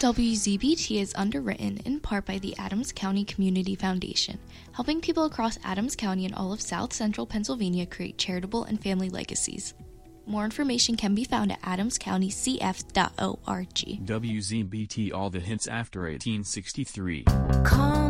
WZBT is underwritten in part by the Adams County Community Foundation, helping people across Adams County and all of South Central Pennsylvania create charitable and family legacies. More information can be found at adamscountycf.org. WZBT, all the hits after 1863. Call